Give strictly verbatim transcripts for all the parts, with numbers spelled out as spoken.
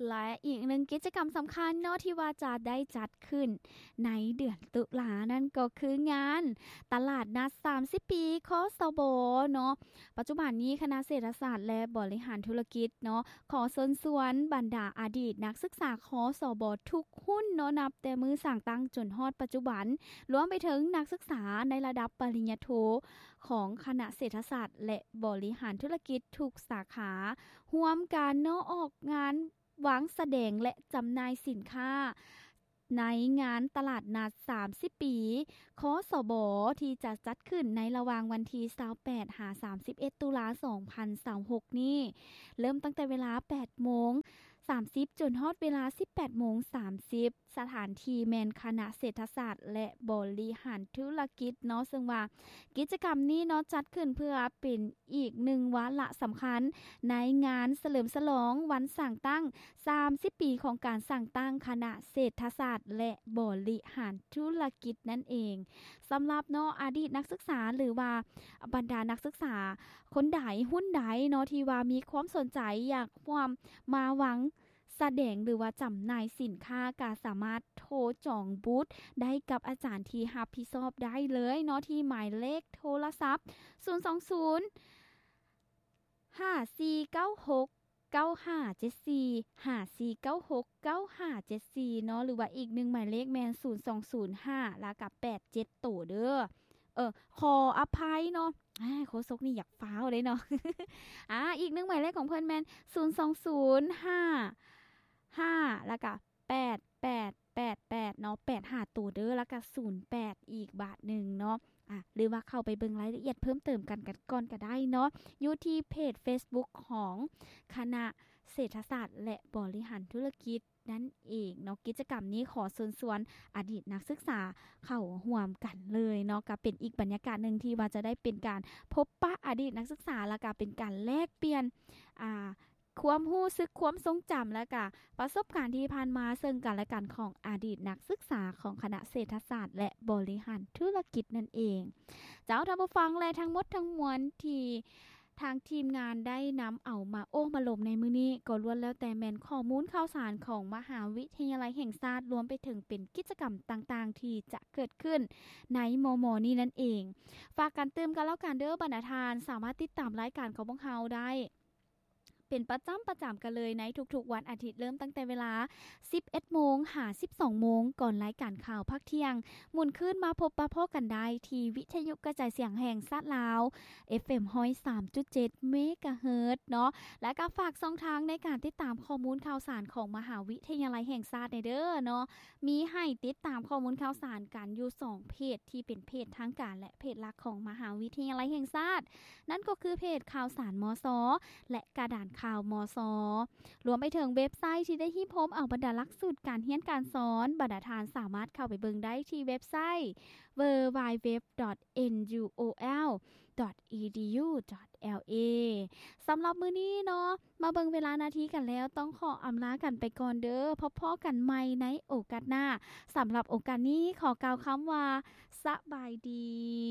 และอีกหนึ่งกิจกรรมสำคัญเนาะที่ว่าจะได้จัดขึ้นในเดือนตุลานั่นก็คืองานตลาดนัดสามสิบปีคสบเนาะปัจจุบันนี้คณะเศรษฐศาสตร์และบริหารธุรกิจเนาะขอเชิญชวนบรรดาอดีตนักศึกษาคสบทุกหุ้นเนาะนับแต่มือสร้างตั้งจนฮอดปัจจุบันรวมไปถึงนักศึกษาในระดับปริญญาโทของคณะเศรษฐศาสตร์และบริหารธุรกิจทุกสาขาร่วมกันเนาะออกงานวางแสดงและจำหน่ายสินค้าในงานตลาดนัดสามสิบปีคสบที่จะจัดขึ้นในระหว่างวันที่ยี่สิบแปดถึงสามสิบเอ็ดตุลาคมสองพันยี่สิบหกนี้เริ่มตั้งแต่เวลา แปดโมงสามสิบ จนฮอดเวลา สิบแปดโมงสามสิบ สถานที่แมนคณะเศรษฐศาสตร์และบริหารธุรกิจเนาะซึ่งว่ากิจกรรมนี้เนาะจัดขึ้นเพื่อเป็นอีกหนึ่งวาระสำคัญในงานเฉลิมฉลองวันสั่งตั้งสามสิบปีของการสั่งตั้งคณะเศรษฐศาสตร์และบริหารธุรกิจนั่นเองสำหรับเนาะอดีตนักศึกษาหรือว่าบรรดานักศึกษาคนใดหุ้นใดเนาะที่ว่ามีความสนใจอยากความมาหวังแสดงหรือว่าจำหน่ายสินค้าก็สามารถโทรจองบูธได้กับอาจารย์ที่รับผิดชอบได้เลยเนาะที่หมายเลขโทรศัพท์ศูนย์ สอง ศูนย์ ห้า สี่ เก้า หก เก้า ห้า เจ็ด สี่ ห้า สี่ เก้า หก เก้า ห้า เจ็ด สี่เนาะหรือว่าอีกหนึ่งหมายเลขแม่นศูนย์ สอง ศูนย์ ห้าแล้วก็แปด เจ็ดโตเด้อเออขออภัยเนาะอ่าโคซกนี่อยากฟ้าวเลยเนาะ อ่าอีกหนึ่งหมายเลขของเพิ่นแม่นศูนย์ สอง ศูนย์ ห้าห้าแล้วก็แปด แปด แปด แปดเนาะแปด ห้าตัวเด้อแล้วก็ศูนย์ แปดอีกบาทนึงเนาะอ่ะหรือว่าเข้าไปเบิ่งรายละเอียดเพิ่มเติมกันกันก่อนก็ได้เนาะอยู่ที่เพจ Facebook ของคณะเศรษฐศาสตร์และบริหารธุรกิจนั่นเองเนาะกิจกรรมนี้ขอเชิญชวนอดีตนักศึกษาเข้าร่วมกันเลยเนาะก็เป็นอีกบรรยากาศนึงที่ว่าจะได้เป็นการพบปะอดีตนักศึกษาแล้วก็เป็นการแลกเปลี่ยนอ่าความรู้สึกความทรงจำและก็ประสบการณ์ที่ผ่านมาซึ่งกันและกันของอดีตนักศึกษาของคณะเศรษฐศาสตร์และบริหารธุรกิจนั่นเองเจ้าท่านผู้ฟังและทั้งหมดทั้งมวลที่ทางทีมงานได้นำเอามาโอ้มาลมในมื้อนี้ก็ล้วนแล้วแต่แม่นข้อมูลข่าวสารของมหาวิทยาลัยแห่งชาติรวมไปถึงเป็นกิจกรรมต่างๆที่จะเกิดขึ้นในมม.นี้นั่นเองฝากกันเติมกันแล้วกันเด้อบรรณาทานสามารถติดตามรายการของพวกเราได้เป็นประจำประจำกันเลยในทุกๆวันอาทิตย์เริ่มตั้งแต่เวลา สิบเอ็ดโมง ถึง สิบสองโมงก่อนรายการข่าวภาคเที่ยงหมุนขึ้นมาพบปะพบกันได้ที่วิทยุกระจายเสียงแห่งชาติลาว เอฟ เอ็ม หนึ่งร้อยสามจุดเจ็ด เมกะเฮิรตซ์เนาะและก็ฝากช่องทางในการติดตามข้อมูลข่าวสารของมหาวิทยาลัยแห่งชาติเด้อเนาะมีให้ติดตามข้อมูลข่าวสารกันอยู่สองเพจที่เป็นเพจทางการและเพจหลักของมหาวิทยาลัยแห่งชาตินั่นก็คือเพจข่าวสารมส.และกระดานข่าวมส.รวมไปถึงเว็บไซต์ที่ได้ฮิพมเอาบรรดาหลักสูตรการเรียนการสอนบรรดาทานสามารถเข้าไปเบิ่งได้ที่เว็บไซต์ ดับเบิลยู ดับเบิลยู ดับเบิลยู ดอท เอ็น ยู โอ แอล ดอท อี ดี ยู ดอท แอล เอ สำหรับมื้อนี้เนาะมาเบิ่งเวลานาทีกันแล้วต้องขออำลากันไปก่อนเด้อพบกันใหม่ในโอกาสหน้าสำหรับโอกาสนี้ขอกล่าวคำว่าสบายดี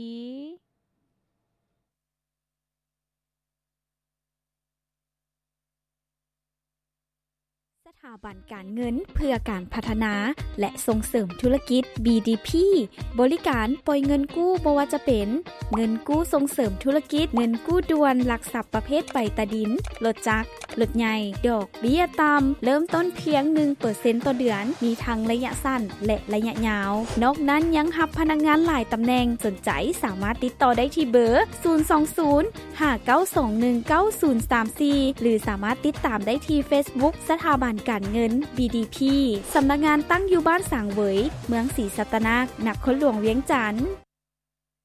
สถาบันการเงินเพื่อการพัฒนาและส่งเสริมธุรกิจ บี ดี พี บริการปล่อยเงินกู้บ่ว่าจะเป็นเงินกู้ส่งเสริมธุรกิจเงินกู้ด่วนหลักทรัพย์ประเภทใบตะดินรถจักรรถใหญ่ดอกเบี้ยต่ำเริ่มต้นเพียง หนึ่งเปอร์เซ็นต์ ต่อเดือนมีทั้งระยะสั้นและระยะยาวนอกนั้นยังรับพนักงานหลายตำแหน่งสนใจสามารถติดต่อได้ที่เบอร์ศูนย์ สอง ศูนย์ ห้า เก้า สอง หนึ่ง เก้า ศูนย์ สาม สี่หรือสามารถติดตามได้ที่ Facebook สถาบันการเงิน บี ดี พี สำนักงานตั้งอยู่บ้านสางเหวยเมืองศรีสัตนานครหลวงเวียงจันทน์